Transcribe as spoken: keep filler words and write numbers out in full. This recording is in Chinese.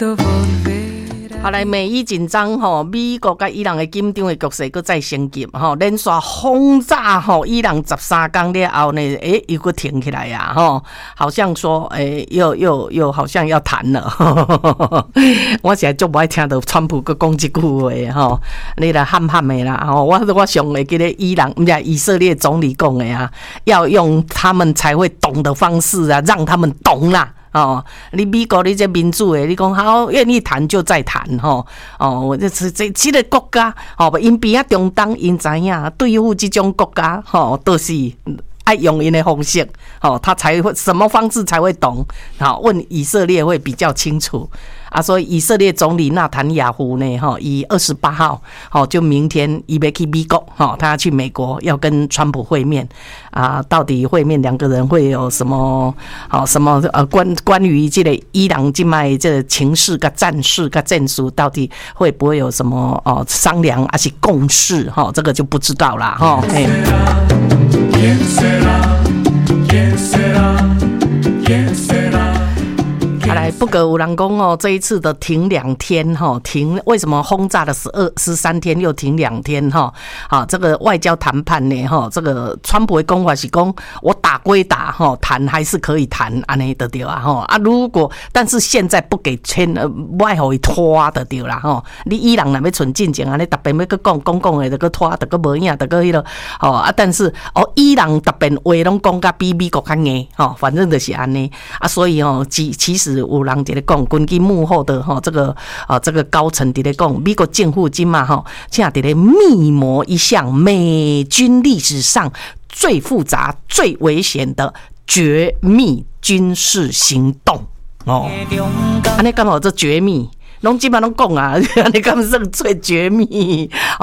后来美伊紧张吼，美国甲伊朗的紧张的局势佫再升级吼，连续轰炸吼伊朗十三天了后呢，诶又佫停起来呀吼，好像说诶又又又好像要谈了。我现在足不爱听到川普佫讲这句话吼，你来喊喊的啦吼，我我上会记得伊朗唔是以色列总理讲的啊，要用他们才会懂的方式啊，让他们懂啦。哦，你美国你这民主的，你讲好愿意谈就再谈吼。哦，我这这这个国家，哦，因比较中东，因知影对付这种国家，吼、哦，都、就是爱用因的方式，哦，他才会什么方式才会懂，好、哦，问以色列会比较清楚。啊，所以以色列总理纳坦雅胡呢，哈，以二十八号，好，就明天伊要去美国，哈，他要去美国，要跟川普会面，啊，到底会面两个人会有什么，好，什么呃关关于这个伊朗境脉这个情势跟战事跟战术，到底会不会有什么哦商量，还是共识，哈，这个就不知道啦，哈。再来，不过有人讲哦，这一次的停两天哈，停为什么轰炸了十二十三天又停两天哈？啊，这个外交谈判呢哈，这个川普的讲法是讲我打归打哈，谈还是可以谈，安尼就对啊哈啊，如果但是现在不给签呃，外互伊拖就对啦哈。你伊朗若要存进前安尼，特别要去讲讲讲的，就去拖，就去无影，就去迄落哦啊。但是哦，伊朗特别话拢讲甲比美国较硬哈，反正就是安尼啊，所以哦，其其实。有人在咧讲，根据幕后的哈这个啊这个高层在咧讲，美国政府今嘛哈，现在在咧密谋一项美军历史上最复杂、最危险的绝密军事行动哦。安尼干嘛这绝密？拢基本拢讲啊，安尼干嘛算最绝密？